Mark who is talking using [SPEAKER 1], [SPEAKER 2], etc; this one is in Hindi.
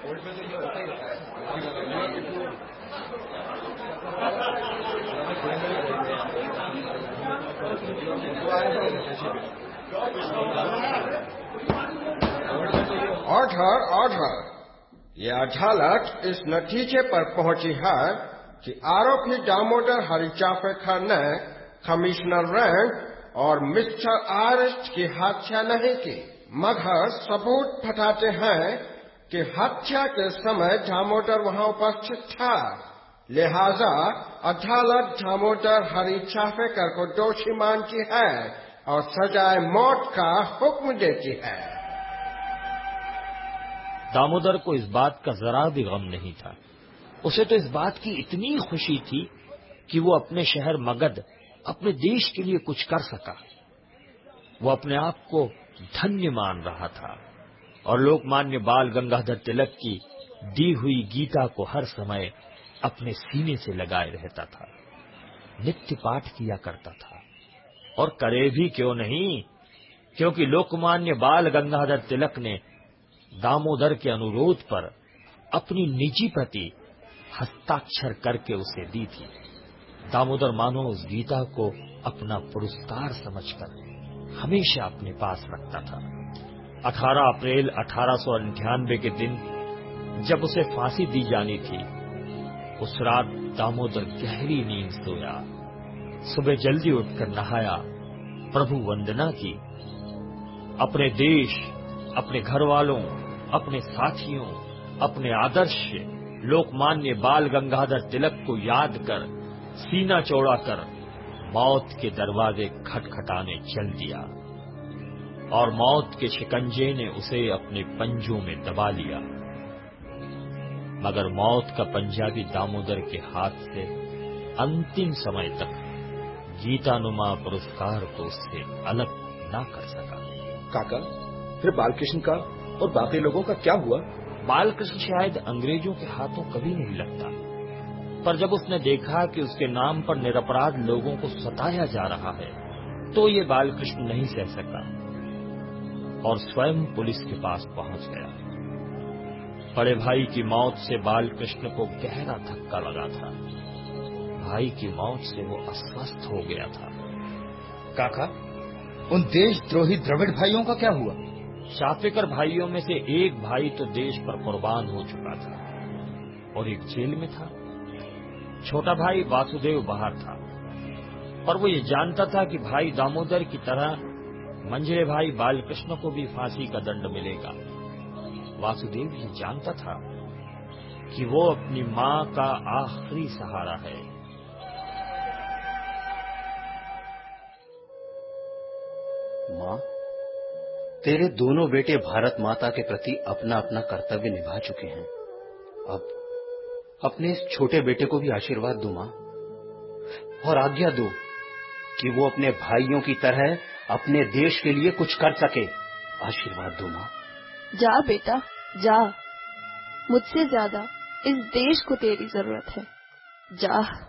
[SPEAKER 1] ऑर्डर। ये अदालत इस नतीजे पर पहुंची है कि आरोपी दामोदर हरिचाफेकर ने कमिश्नर रैंक और मिस्टर आरिस्ट की हत्या नहीं की, मगर सबूत बताते हैं कि हत्या के समय दामोदर वहां उपस्थित था। लिहाजा अदालत दामोदर हरिचाफेकर को दोषी मानती है और सजाए मौत का हुक्म देती है।
[SPEAKER 2] दामोदर को इस बात का जरा भी गम नहीं था। उसे तो इस बात की इतनी खुशी थी कि वो अपने शहर मगध, अपने देश के लिए कुछ कर सका। वो अपने आप को धन्य मान रहा था और लोकमान्य बाल गंगाधर तिलक की दी हुई गीता को हर समय अपने सीने से लगाए रहता था। नित्य पाठ किया करता था, और करे भी क्यों नहीं, क्योंकि लोकमान्य बाल गंगाधर तिलक ने दामोदर के अनुरोध पर अपनी निजी प्रति हस्ताक्षर करके उसे दी थी। दामोदर मानो उस गीता को अपना पुरस्कार समझकर हमेशा अपने पास रखता था। 18 अप्रैल 1898 के दिन जब उसे फांसी दी जानी थी, उस रात दामोदर गहरी नींद सोया। सुबह जल्दी उठकर नहाया, प्रभु वंदना की, अपने देश, अपने घर वालों, अपने साथियों, अपने आदर्श लोकमान्य बाल गंगाधर तिलक को याद कर सीना चौड़ा कर मौत के दरवाजे खटखटाने चल दिया, और मौत के शिकंजे ने उसे अपने पंजों में दबा लिया। मगर मौत का पंजा भी दामोदर के हाथ से अंतिम समय तक गीतानुमा पुरस्कार को उससे अलग ना कर सका।
[SPEAKER 3] काका, फिर बालकृष्ण का और बाकी लोगों का क्या हुआ?
[SPEAKER 2] बालकृष्ण शायद अंग्रेजों के हाथों कभी नहीं लगता, पर जब उसने देखा कि उसके नाम पर निरपराध लोगों को सताया जा रहा है, तो ये बालकृष्ण नहीं सह सका और स्वयं पुलिस के पास पहुंच गया। बड़े भाई की मौत से बालकृष्ण को गहरा धक्का लगा था। भाई की मौत से वो अस्वस्थ हो गया था।
[SPEAKER 4] काका, उन देशद्रोही द्रविड़ भाइयों का क्या हुआ?
[SPEAKER 2] चाफेकर भाइयों में से एक भाई तो देश पर कुर्बान हो चुका था और एक जेल में था। छोटा भाई वासुदेव बाहर था, पर वो ये जानता था कि भाई दामोदर की तरह मंझले भाई बालकृष्ण को भी फांसी का दंड मिलेगा। वासुदेव ये जानता था कि वो अपनी मां का आखिरी सहारा है।
[SPEAKER 4] मां, तेरे दोनों बेटे भारत माता के प्रति अपना अपना कर्तव्य निभा चुके हैं। अब अपने इस छोटे बेटे को भी आशीर्वाद दो मां, और आज्ञा दो कि वो अपने भाइयों की तरह अपने देश के लिए कुछ कर सके। आशीर्वाद दो मां।
[SPEAKER 5] जा बेटा जा, मुझसे ज्यादा इस देश को तेरी जरूरत है। जा।